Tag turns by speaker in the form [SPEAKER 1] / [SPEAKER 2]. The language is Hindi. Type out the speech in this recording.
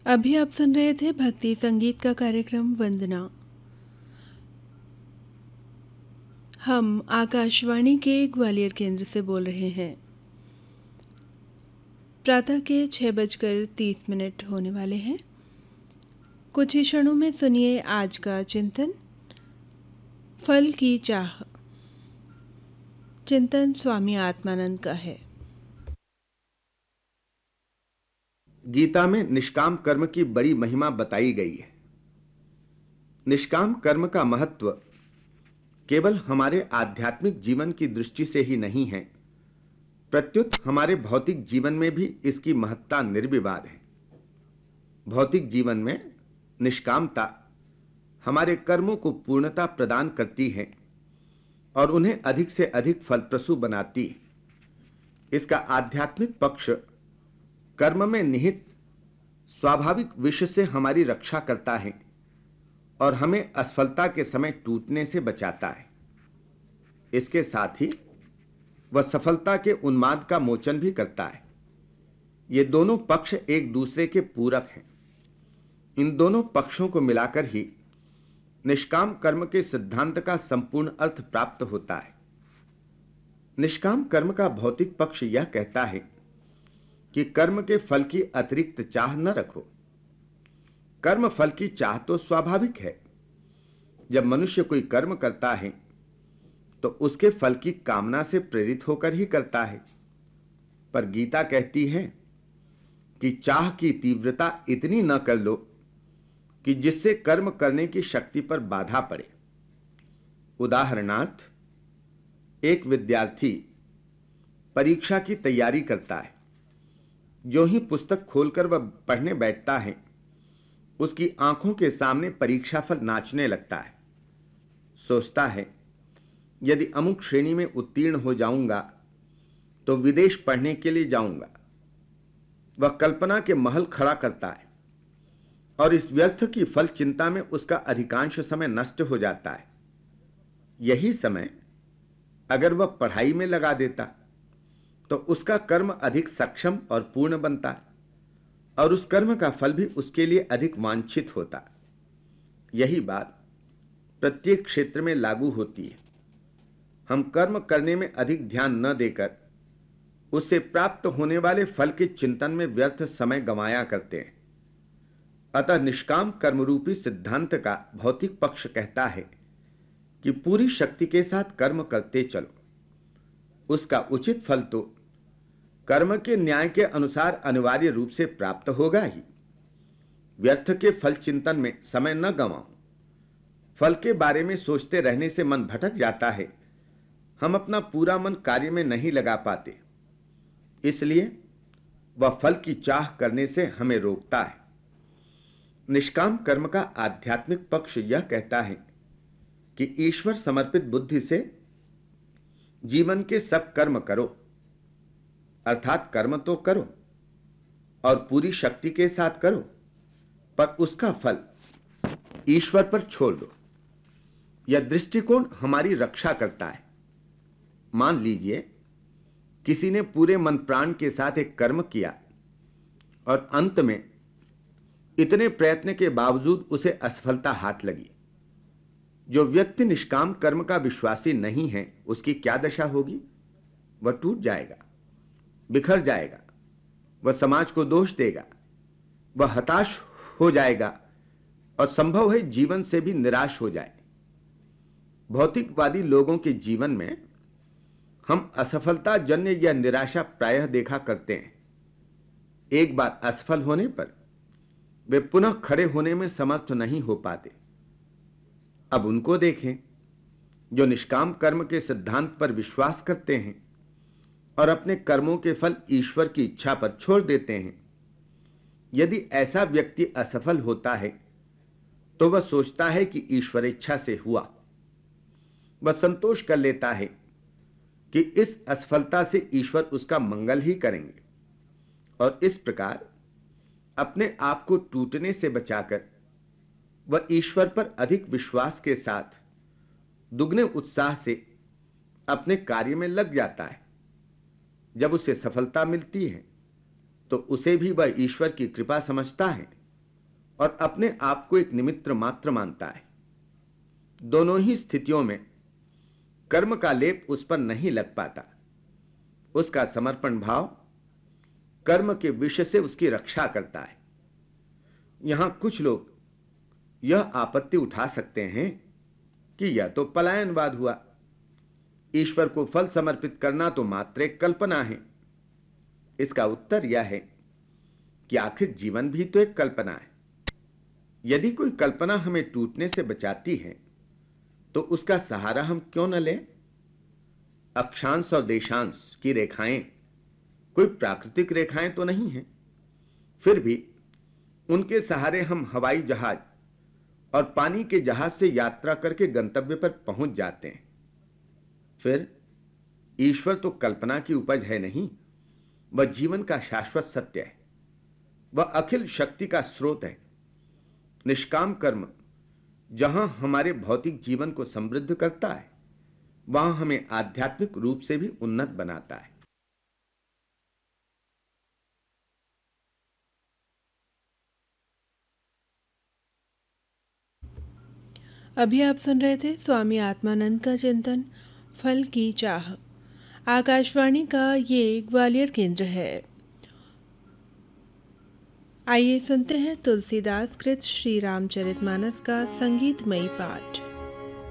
[SPEAKER 1] अभी आप सुन रहे थे भक्ति संगीत का कार्यक्रम वंदना। हम आकाशवाणी के ग्वालियर केंद्र से बोल रहे हैं। प्रातः के 6:30 होने वाले हैं। कुछ ही क्षणों में सुनिए आज का चिंतन, फल की चाह। चिंतन स्वामी आत्मानंद का है।
[SPEAKER 2] गीता में निष्काम कर्म की बड़ी महिमा बताई गई है। निष्काम कर्म का महत्व केवल हमारे आध्यात्मिक जीवन की दृष्टि से ही नहीं है, प्रत्युत हमारे भौतिक जीवन में भी इसकी महत्ता निर्विवाद है। भौतिक जीवन में निष्कामता हमारे कर्मों को पूर्णता प्रदान करती है और उन्हें अधिक से अधिक फलप्रसू बनाती है। इसका आध्यात्मिक पक्ष कर्म में निहित स्वाभाविक विष से हमारी रक्षा करता है और हमें असफलता के समय टूटने से बचाता है। इसके साथ ही वह सफलता के उन्माद का मोचन भी करता है। ये दोनों पक्ष एक दूसरे के पूरक हैं। इन दोनों पक्षों को मिलाकर ही निष्काम कर्म के सिद्धांत का संपूर्ण अर्थ प्राप्त होता है। निष्काम कर्म का भौतिक पक्ष यह कहता है कि कर्म के फल की अतिरिक्त चाह न रखो। कर्म फल की चाह तो स्वाभाविक है। जब मनुष्य कोई कर्म करता है तो उसके फल की कामना से प्रेरित होकर ही करता है। पर गीता कहती है कि चाह की तीव्रता इतनी न कर लो कि जिससे कर्म करने की शक्ति पर बाधा पड़े। उदाहरणार्थ, एक विद्यार्थी परीक्षा की तैयारी करता है। जो ही पुस्तक खोलकर वह पढ़ने बैठता है, उसकी आंखों के सामने परीक्षाफल नाचने लगता है। सोचता है, यदि अमुक श्रेणी में उत्तीर्ण हो जाऊंगा तो विदेश पढ़ने के लिए जाऊंगा। वह कल्पना के महल खड़ा करता है और इस व्यर्थ की फल चिंता में उसका अधिकांश समय नष्ट हो जाता है। यही समय अगर वह पढ़ाई में लगा देता तो उसका कर्म अधिक सक्षम और पूर्ण बनता और उस कर्म का फल भी उसके लिए अधिक वांछित होता। यही बात प्रत्येक क्षेत्र में लागू होती है। हम कर्म करने में अधिक ध्यान न देकर उससे प्राप्त होने वाले फल के चिंतन में व्यर्थ समय गंवाया करते हैं। अतः निष्काम कर्मरूपी सिद्धांत का भौतिक पक्ष कहता है कि पूरी शक्ति के साथ कर्म करते चलो। उसका उचित फल तो कर्म के न्याय के अनुसार अनिवार्य रूप से प्राप्त होगा ही। व्यर्थ के फल चिंतन में समय न गंवाओ। फल के बारे में सोचते रहने से मन भटक जाता है। हम अपना पूरा मन कार्य में नहीं लगा पाते, इसलिए वह फल की चाह करने से हमें रोकता है। निष्काम कर्म का आध्यात्मिक पक्ष यह कहता है कि ईश्वर समर्पित बुद्धि से जीवन के सब कर्म करो, अर्थात कर्म तो करो और पूरी शक्ति के साथ करो, पर उसका फल ईश्वर पर छोड़ दो। यह दृष्टिकोण हमारी रक्षा करता है। मान लीजिए किसी ने पूरे मन प्राण के साथ एक कर्म किया और अंत में इतने प्रयत्न के बावजूद उसे असफलता हाथ लगी। जो व्यक्ति निष्काम कर्म का विश्वासी नहीं है, उसकी क्या दशा होगी? वह टूट जाएगा, बिखर जाएगा, वह समाज को दोष देगा, वह हताश हो जाएगा और संभव है जीवन से भी निराश हो जाए। भौतिकवादी लोगों के जीवन में हम असफलता जन्य या निराशा प्रायः देखा करते हैं। एक बार असफल होने पर वे पुनः खड़े होने में समर्थ नहीं हो पाते। अब उनको देखें जो निष्काम कर्म के सिद्धांत पर विश्वास करते हैं और अपने कर्मों के फल ईश्वर की इच्छा पर छोड़ देते हैं। यदि ऐसा व्यक्ति असफल होता है तो वह सोचता है कि ईश्वर इच्छा से हुआ। वह संतोष कर लेता है कि इस असफलता से ईश्वर उसका मंगल ही करेंगे और इस प्रकार अपने आप को टूटने से बचाकर वह ईश्वर पर अधिक विश्वास के साथ दुगने उत्साह से अपने कार्य में लग जाता है। जब उसे सफलता मिलती है तो उसे भी वह ईश्वर की कृपा समझता है और अपने आप को एक निमित्त मात्र मानता है। दोनों ही स्थितियों में कर्म का लेप उस पर नहीं लग पाता। उसका समर्पण भाव कर्म के विष से उसकी रक्षा करता है। यहां कुछ लोग यह आपत्ति उठा सकते हैं कि यह तो पलायनवाद हुआ। ईश्वर को फल समर्पित करना तो मात्र एक कल्पना है। इसका उत्तर यह है कि आखिर जीवन भी तो एक कल्पना है। यदि कोई कल्पना हमें टूटने से बचाती है तो उसका सहारा हम क्यों न लें? अक्षांश और देशांश की रेखाएं कोई प्राकृतिक रेखाएं तो नहीं हैं। फिर भी उनके सहारे हम हवाई जहाज और पानी के जहाज से यात्रा करके गंतव्य पर पहुंच जाते हैं। फिर ईश्वर तो कल्पना की उपज है नहीं, वह जीवन का शाश्वत सत्य है। वह अखिल शक्ति का स्रोत है। निष्काम कर्म जहां हमारे भौतिक जीवन को समृद्ध करता है, वहां हमें आध्यात्मिक रूप से भी उन्नत बनाता है।
[SPEAKER 1] अभी आप सुन रहे थे स्वामी आत्मानंद का चिंतन फल की चाह। आकाशवाणी का ये ग्वालियर केंद्र है। आइए सुनते हैं तुलसीदास कृत श्री रामचरितमानस का संगीतमयी पाठ।